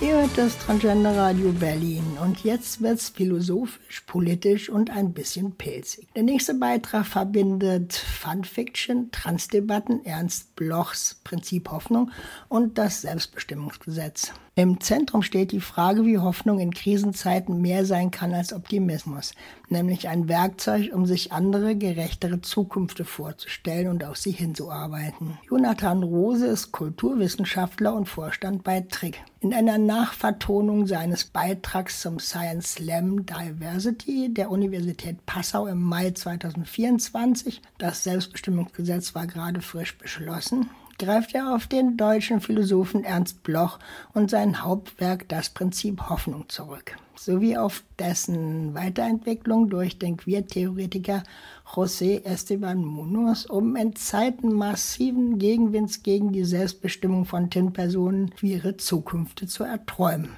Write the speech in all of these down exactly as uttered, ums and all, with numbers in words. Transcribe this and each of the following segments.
Ihr hört das Transgender Radio Berlin und jetzt wird's philosophisch, politisch und ein bisschen pilzig. Der nächste Beitrag verbindet Funfiction, Transdebatten, Ernst Blochs Prinzip Hoffnung und das Selbstbestimmungsgesetz. Im Zentrum steht die Frage, wie Hoffnung in Krisenzeiten mehr sein kann als Optimismus, nämlich ein Werkzeug, um sich andere, gerechtere Zukünfte vorzustellen und auf sie hinzuarbeiten. Jonathan Rose ist Kulturwissenschaftler und Vorstand bei Trick. In einer Nachvertonung seines Beitrags zum Science Slam Diversity der Universität Passau im Mai zweitausendvierundzwanzig, das Selbstbestimmungsgesetz war gerade frisch beschlossen, greift er auf den deutschen Philosophen Ernst Bloch und sein Hauptwerk Das Prinzip Hoffnung zurück, sowie auf dessen Weiterentwicklung durch den Queer-Theoretiker José Esteban Munoz, um in Zeiten massiven Gegenwinds gegen die Selbstbestimmung von T I N-Personen queere Zukünfte zu erträumen.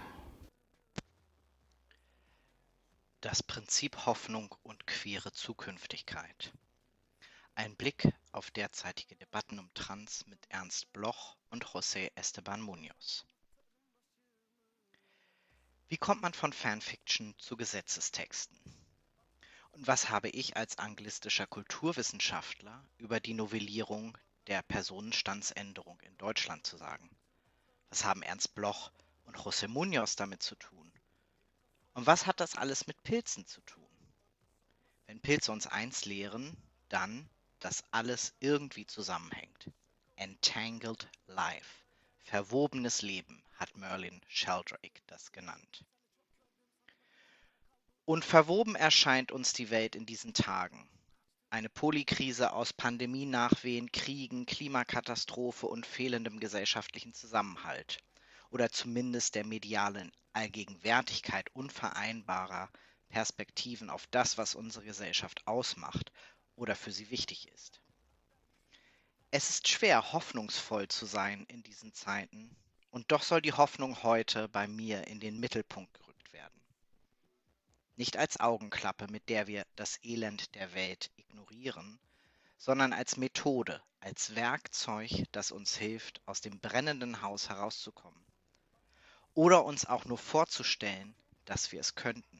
Das Prinzip Hoffnung und queere Zukünftigkeit. Ein Blick auf derzeitige Debatten um Trans mit Ernst Bloch und José Esteban Munoz. Wie kommt man von Fanfiction zu Gesetzestexten? Und was habe ich als anglistischer Kulturwissenschaftler über die Novellierung der Personenstandsänderung in Deutschland zu sagen? Was haben Ernst Bloch und José Munoz damit zu tun? Und was hat das alles mit Pilzen zu tun? Wenn Pilze uns eins lehren, dann, dass alles irgendwie zusammenhängt. Entangled Life, verwobenes Leben, hat Merlin Sheldrake das genannt. Und verwoben erscheint uns die Welt in diesen Tagen. Eine Polykrise aus Pandemie-Nachwehen, Kriegen, Klimakatastrophe und fehlendem gesellschaftlichen Zusammenhalt. Oder zumindest der medialen Allgegenwärtigkeit unvereinbarer Perspektiven auf das, was unsere Gesellschaft ausmacht oder für sie wichtig ist. Es ist schwer, hoffnungsvoll zu sein in diesen Zeiten, und doch soll die Hoffnung heute bei mir in den Mittelpunkt gerückt werden. Nicht als Augenklappe, mit der wir das Elend der Welt ignorieren, sondern als Methode, als Werkzeug, das uns hilft, aus dem brennenden Haus herauszukommen. Oder uns auch nur vorzustellen, dass wir es könnten.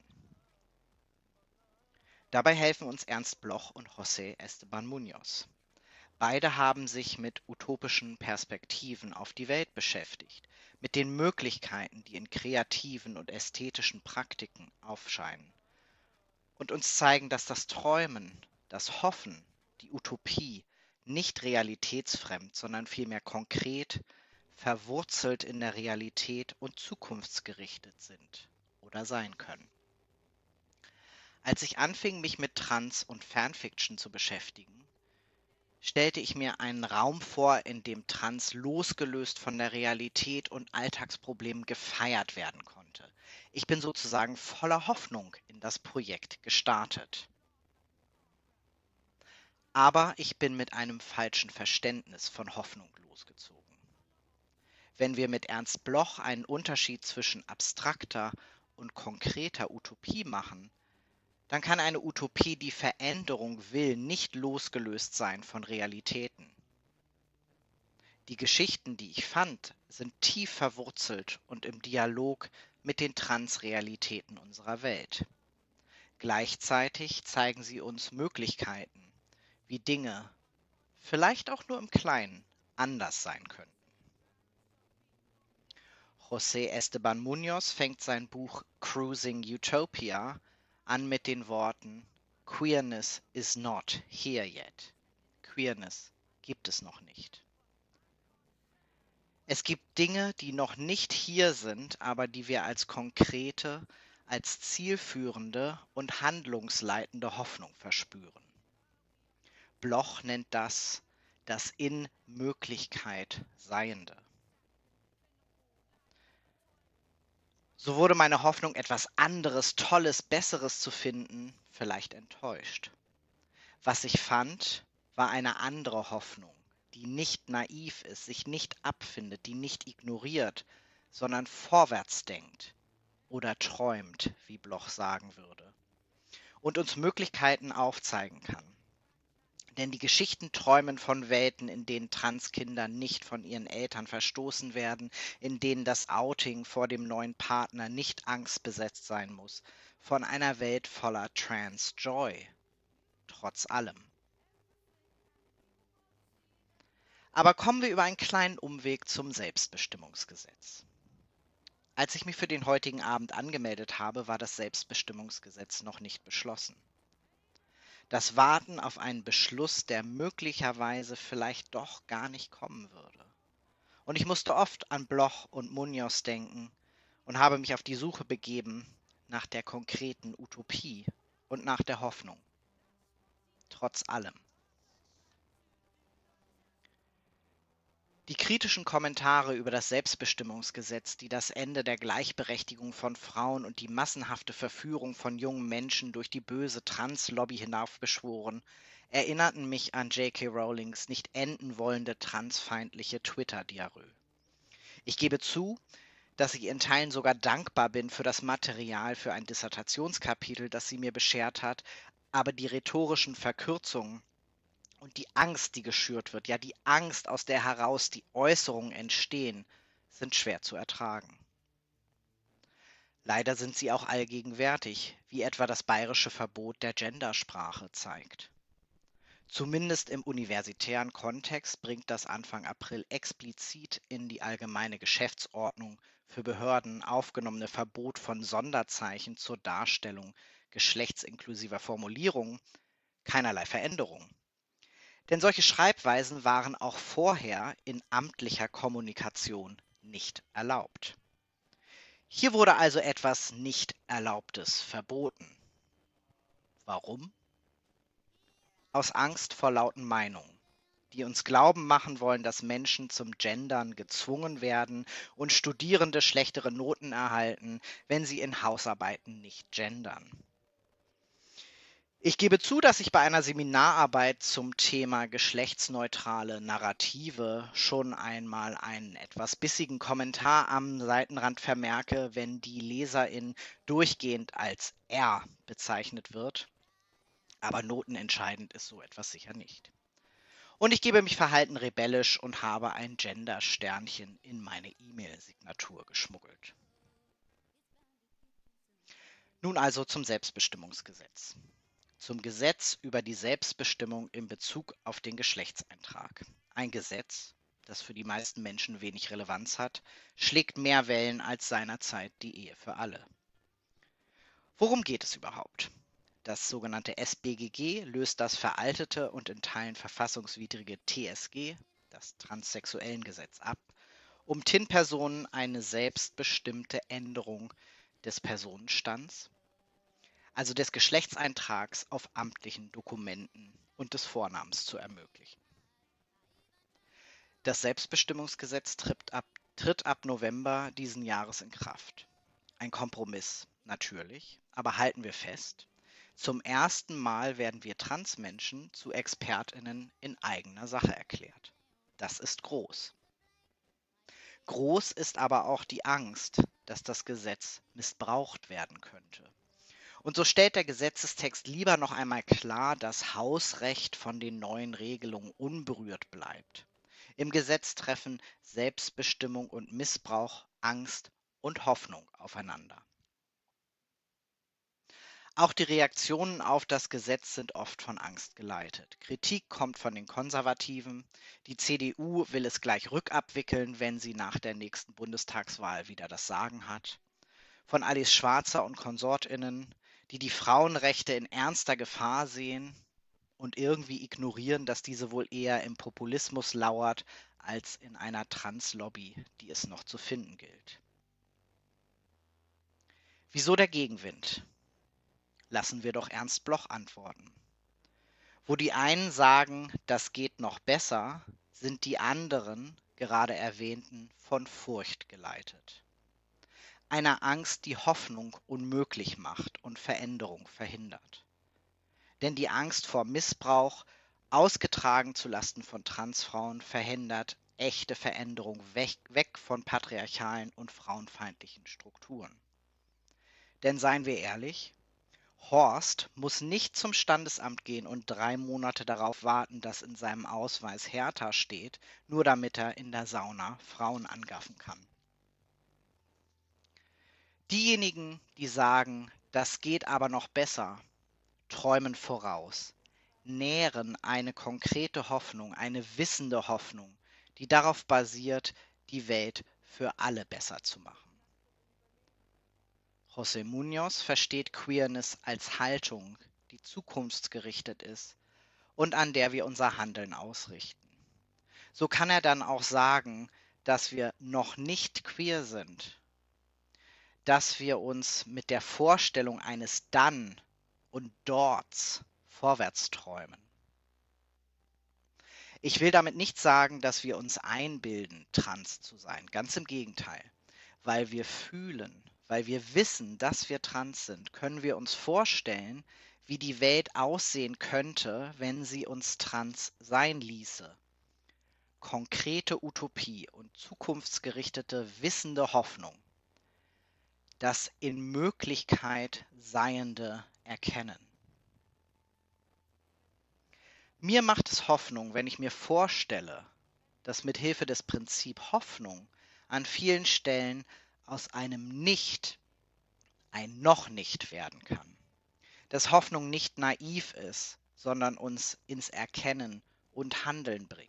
Dabei helfen uns Ernst Bloch und José Esteban Munoz. Beide haben sich mit utopischen Perspektiven auf die Welt beschäftigt, mit den Möglichkeiten, die in kreativen und ästhetischen Praktiken aufscheinen, und uns zeigen, dass das Träumen, das Hoffen, die Utopie nicht realitätsfremd, sondern vielmehr konkret, verwurzelt in der Realität und zukunftsgerichtet sind oder sein können. Als ich anfing, mich mit Trans- und Fanfiction zu beschäftigen, stellte ich mir einen Raum vor, in dem Trans losgelöst von der Realität und Alltagsproblemen gefeiert werden konnte. Ich bin sozusagen voller Hoffnung in das Projekt gestartet. Aber ich bin mit einem falschen Verständnis von Hoffnung losgezogen. Wenn wir mit Ernst Bloch einen Unterschied zwischen abstrakter und konkreter Utopie machen, dann kann eine Utopie, die Veränderung will, nicht losgelöst sein von Realitäten. Die Geschichten, die ich fand, sind tief verwurzelt und im Dialog mit den Transrealitäten unserer Welt. Gleichzeitig zeigen sie uns Möglichkeiten, wie Dinge, vielleicht auch nur im Kleinen, anders sein könnten. José Esteban Munoz fängt sein Buch Cruising Utopia an mit den Worten Queerness is not here yet. Queerness gibt es noch nicht. Es gibt Dinge, die noch nicht hier sind, aber die wir als konkrete, als zielführende und handlungsleitende Hoffnung verspüren. Bloch nennt das das in Möglichkeit Seiende. So wurde meine Hoffnung, etwas anderes, Tolles, Besseres zu finden, vielleicht enttäuscht. Was ich fand, war eine andere Hoffnung, die nicht naiv ist, sich nicht abfindet, die nicht ignoriert, sondern vorwärts denkt oder träumt, wie Bloch sagen würde, und uns Möglichkeiten aufzeigen kann. Denn die Geschichten träumen von Welten, in denen Transkinder nicht von ihren Eltern verstoßen werden, in denen das Outing vor dem neuen Partner nicht angstbesetzt sein muss, von einer Welt voller Trans-Joy. Trotz allem. Aber kommen wir über einen kleinen Umweg zum Selbstbestimmungsgesetz. Als ich mich für den heutigen Abend angemeldet habe, war das Selbstbestimmungsgesetz noch nicht beschlossen. Das Warten auf einen Beschluss, der möglicherweise vielleicht doch gar nicht kommen würde. Und ich musste oft an Bloch und Munoz denken und habe mich auf die Suche begeben nach der konkreten Utopie und nach der Hoffnung. Trotz allem. Die kritischen Kommentare über das Selbstbestimmungsgesetz, die das Ende der Gleichberechtigung von Frauen und die massenhafte Verführung von jungen Menschen durch die böse Trans-Lobby hinaufbeschworen, erinnerten mich an J K. Rowlings nicht enden wollende transfeindliche Twitter-Diarrhoe. Ich gebe zu, dass ich in Teilen sogar dankbar bin für das Material für ein Dissertationskapitel, das sie mir beschert hat, aber die rhetorischen Verkürzungen und die Angst, die geschürt wird, ja die Angst, aus der heraus die Äußerungen entstehen, sind schwer zu ertragen. Leider sind sie auch allgegenwärtig, wie etwa das bayerische Verbot der Gendersprache zeigt. Zumindest im universitären Kontext bringt das Anfang April explizit in die allgemeine Geschäftsordnung für Behörden aufgenommene Verbot von Sonderzeichen zur Darstellung geschlechtsinklusiver Formulierungen keinerlei Veränderung. Denn solche Schreibweisen waren auch vorher in amtlicher Kommunikation nicht erlaubt. Hier wurde also etwas nicht Erlaubtes verboten. Warum? Aus Angst vor lauten Meinungen, die uns glauben machen wollen, dass Menschen zum Gendern gezwungen werden und Studierende schlechtere Noten erhalten, wenn sie in Hausarbeiten nicht gendern. Ich gebe zu, dass ich bei einer Seminararbeit zum Thema geschlechtsneutrale Narrative schon einmal einen etwas bissigen Kommentar am Seitenrand vermerke, wenn die Leserin durchgehend als er bezeichnet wird. Aber notenentscheidend ist so etwas sicher nicht. Und ich gebe mich verhalten rebellisch und habe ein Gender-Sternchen in meine E-Mail-Signatur geschmuggelt. Nun also zum Selbstbestimmungsgesetz. Zum Gesetz über die Selbstbestimmung in Bezug auf den Geschlechtseintrag. Ein Gesetz, das für die meisten Menschen wenig Relevanz hat, schlägt mehr Wellen als seinerzeit die Ehe für alle. Worum geht es überhaupt? Das sogenannte S B G G löst das veraltete und in Teilen verfassungswidrige T S G, das Transsexuellengesetz, ab, um T I N-Personen eine selbstbestimmte Änderung des Personenstands, also des Geschlechtseintrags auf amtlichen Dokumenten und des Vornamens zu ermöglichen. Das Selbstbestimmungsgesetz tritt ab, tritt ab November diesen Jahres in Kraft. Ein Kompromiss, natürlich, aber halten wir fest, zum ersten Mal werden wir Transmenschen zu ExpertInnen in eigener Sache erklärt. Das ist groß. Groß ist aber auch die Angst, dass das Gesetz missbraucht werden könnte. Und so stellt der Gesetzestext lieber noch einmal klar, dass Hausrecht von den neuen Regelungen unberührt bleibt. Im Gesetz treffen Selbstbestimmung und Missbrauch, Angst und Hoffnung aufeinander. Auch die Reaktionen auf das Gesetz sind oft von Angst geleitet. Kritik kommt von den Konservativen. Die C D U will es gleich rückabwickeln, wenn sie nach der nächsten Bundestagswahl wieder das Sagen hat. Von Alice Schwarzer und KonsortInnen, die die Frauenrechte in ernster Gefahr sehen und irgendwie ignorieren, dass diese wohl eher im Populismus lauert, als in einer Translobby, die es noch zu finden gilt. Wieso der Gegenwind? Lassen wir doch Ernst Bloch antworten. Wo die einen sagen, das geht noch besser, sind die anderen, gerade erwähnten, von Furcht geleitet. Einer Angst, die Hoffnung unmöglich macht und Veränderung verhindert. Denn die Angst vor Missbrauch, ausgetragen zulasten von Transfrauen, verhindert echte Veränderung weg, weg von patriarchalen und frauenfeindlichen Strukturen. Denn seien wir ehrlich, Horst muss nicht zum Standesamt gehen und drei Monate darauf warten, dass in seinem Ausweis Hertha steht, nur damit er in der Sauna Frauen angaffen kann. Diejenigen, die sagen, das geht aber noch besser, träumen voraus, nähren eine konkrete Hoffnung, eine wissende Hoffnung, die darauf basiert, die Welt für alle besser zu machen. José Muñoz versteht Queerness als Haltung, die zukunftsgerichtet ist und an der wir unser Handeln ausrichten. So kann er dann auch sagen, dass wir noch nicht queer sind, dass wir uns mit der Vorstellung eines Dann und Dorts vorwärts träumen. Ich will damit nicht sagen, dass wir uns einbilden, trans zu sein. Ganz im Gegenteil. Weil wir fühlen, weil wir wissen, dass wir trans sind, können wir uns vorstellen, wie die Welt aussehen könnte, wenn sie uns trans sein ließe. Konkrete Utopie und zukunftsgerichtete wissende Hoffnung. Das in Möglichkeit Seiende erkennen. Mir macht es Hoffnung, wenn ich mir vorstelle, dass mit Hilfe des Prinzip Hoffnung an vielen Stellen aus einem Nicht ein noch nicht werden kann. Dass Hoffnung nicht naiv ist, sondern uns ins Erkennen und Handeln bringt.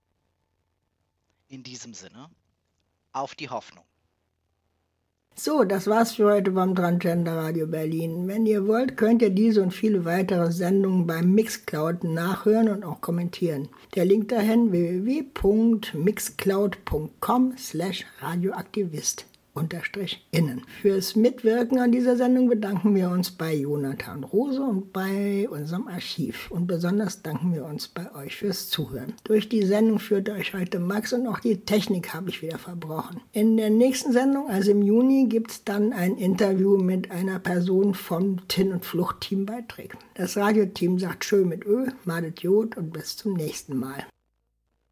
In diesem Sinne, auf die Hoffnung. So, das war's für heute beim Transgender Radio Berlin. Wenn ihr wollt, könnt ihr diese und viele weitere Sendungen beim Mixcloud nachhören und auch kommentieren. Der Link dahin w w w punkt mixcloud punkt com slash radioaktivist unterstrich innen. Fürs Mitwirken an dieser Sendung bedanken wir uns bei Jonathan Rose und bei unserem Archiv. Und besonders danken wir uns bei euch fürs Zuhören. Durch die Sendung führte euch heute Max und auch die Technik habe ich wieder verbrochen. In der nächsten Sendung, also im Juni, gibt es dann ein Interview mit einer Person vom Tin- und Flucht-Team bei Trick. Das Radioteam sagt Tschö mit Ö, Madet Jod und bis zum nächsten Mal.